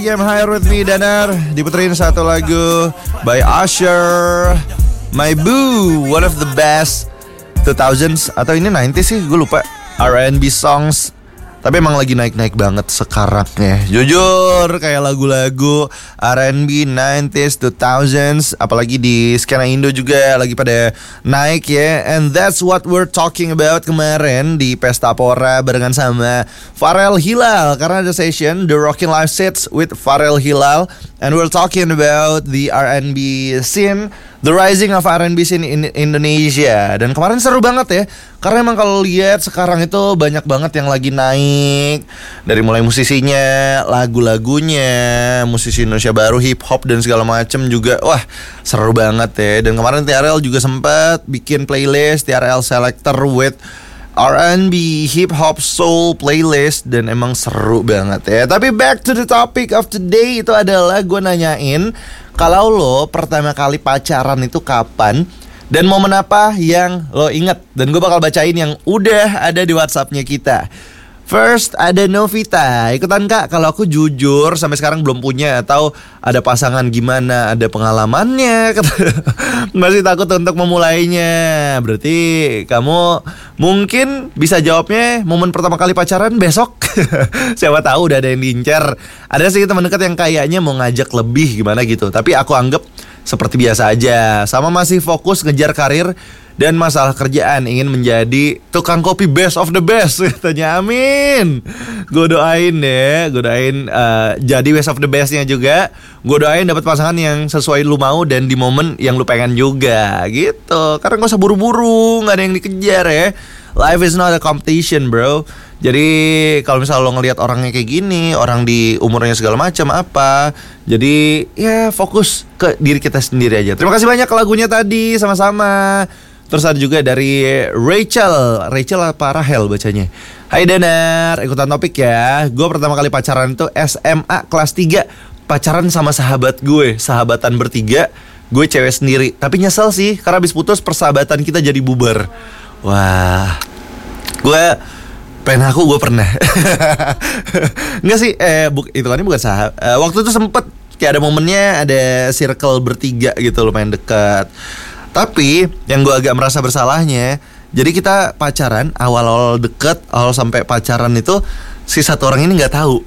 GMHR with me Danar. Diputerin satu lagu by Usher, My Boo, one of the best 2000s atau ini 90s sih, gue lupa, R&B songs. Tapi emang lagi naik-naik banget sekarang ya. Jujur kayak lagu-lagu R&B 90s, 2000s, apalagi di skena Indo juga lagi pada naik ya. And that's what we're talking about kemarin di Pesta Pora barengan sama Pharrell Hilal. Karena ada session The Rockin' Live Sets with Pharrell Hilal. And we're talking about the R&B scene, the rising of R&B scene in Indonesia. Dan kemarin seru banget ya. Karena emang kalau lihat sekarang itu banyak banget yang lagi naik. Dari mulai musisinya, lagu-lagunya, musisi Indonesia baru, hip hop dan segala macem juga. Wah, seru banget ya. Dan kemarin TRL juga sempat bikin playlist TRL Selector with R&B, hip hop, soul playlist. Dan emang seru banget ya. Tapi back to the topic of today, itu adalah gue nanyain, kalau lo pertama kali pacaran itu kapan? Dan momen apa yang lo inget? Dan gue bakal bacain yang udah ada di WhatsAppnya kita. First ada Novita. Ikutan kak, kalau aku jujur sampai sekarang belum punya. Atau ada pasangan gimana, ada pengalamannya. Masih takut untuk memulainya. Berarti kamu mungkin bisa jawabnya momen pertama kali pacaran besok. Siapa tahu udah ada yang diincar. Ada sih teman dekat yang kayaknya mau ngajak lebih gimana gitu. Tapi aku anggap seperti biasa aja. Sama masih fokus ngejar karir dan masalah kerjaan, ingin menjadi tukang kopi best of the best. Katanya amin. Gue doain deh, gue doain jadi best of the bestnya juga. Gue doain dapat pasangan yang sesuai lu mau dan di momen yang lu pengen juga gitu. Karena gak usah buru-buru, gak ada yang dikejar ya. Life is not a competition bro. Jadi kalau misalnya lo ngelihat orangnya kayak gini, orang di umurnya segala macam apa, jadi ya fokus ke diri kita sendiri aja. Terima kasih banyak lagunya tadi, sama-sama. Terus ada juga dari Rachel apa Rahel bacanya. Hai Danar, ikutan topik ya. Gue pertama kali pacaran itu SMA kelas 3. Pacaran sama sahabat gue, sahabatan bertiga. Gue cewek sendiri, tapi nyesel sih karena habis putus persahabatan kita jadi bubar. Wah, gue pernah. Enggak sih, itu kan bukan sahabat. Waktu itu sempet kayak ada momennya, ada circle bertiga gitu lumayan dekat. Tapi yang gue agak merasa bersalahnya, jadi kita pacaran, awal-awal deket, awal sampai pacaran itu si satu orang ini nggak tahu.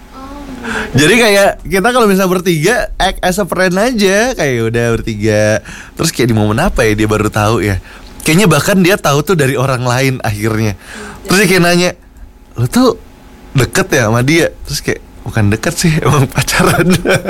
Jadi kayak kita kalau misalnya bertiga act as a friend aja, kayak udah bertiga. Terus kayak di momen apa ya dia baru tahu ya. Kayaknya bahkan dia tahu tuh dari orang lain akhirnya. Terus dia kayak nanya, lo tuh deket ya sama dia? Terus kayak bukan deket sih, emang pacaran.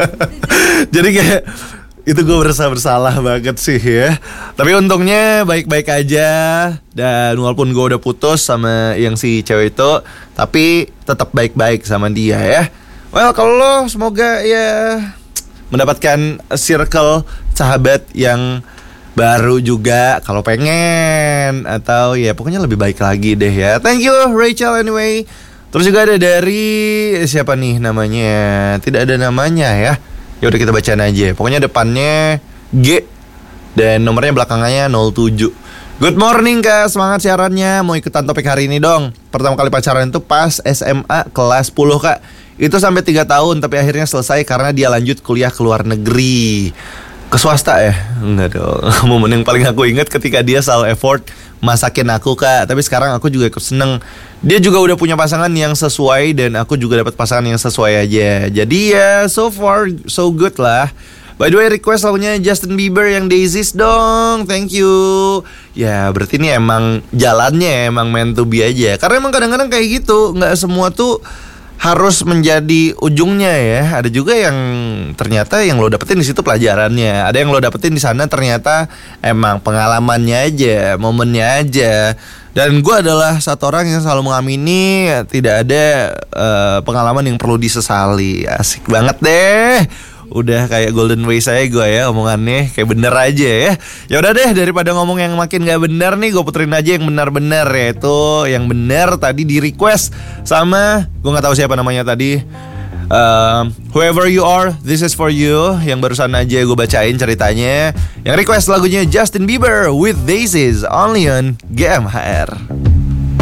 Jadi kayak itu gue merasa bersalah banget sih ya. Tapi untungnya baik-baik aja. Dan walaupun gue udah putus sama yang si cewek itu, tapi tetap baik-baik sama dia ya. Well, kalau lo semoga ya mendapatkan circle sahabat yang baru juga kalau pengen. Atau ya pokoknya lebih baik lagi deh ya. Thank you Rachel anyway. Terus juga ada dari siapa nih namanya? Tidak ada namanya ya. Ya udah kita bacain aja. Pokoknya depannya G dan nomornya belakangannya 07. Good morning kak, semangat siarannya. Mau ikutan topik hari ini dong. Pertama kali pacaran itu pas SMA kelas 10 kak. Itu sampai 3 tahun tapi akhirnya selesai karena dia lanjut kuliah ke luar negeri. Ke swasta ya? Enggak dong. Momen yang paling aku ingat ketika dia selalu effort masakin aku kak. Tapi sekarang aku juga ikut seneng. Dia juga udah punya pasangan yang sesuai dan aku juga dapat pasangan yang sesuai aja. Jadi ya so far so good lah. By the way request lagunya Justin Bieber yang Daisies dong. Thank you. Ya berarti ini emang jalannya emang meant to be aja. Karena emang kadang-kadang kayak gitu. Gak semua tuh harus menjadi ujungnya ya. Ada juga yang ternyata yang lo dapetin di situ pelajarannya. Ada yang lo dapetin di sana ternyata emang pengalamannya aja, momennya aja. Dan gue adalah satu orang yang selalu mengamini tidak ada pengalaman yang perlu disesali. Asik banget deh. Udah kayak golden way saya gue ya omongannya kayak bener aja ya. Ya udah deh daripada ngomong yang makin gak bener nih, gue puterin aja yang benar-benar, yaitu yang benar tadi di request sama gue nggak tahu siapa namanya tadi. Whoever you are, this is for you. Yang barusan aja gue bacain ceritanya. Yang request lagunya Justin Bieber with Daisies only on GMHR.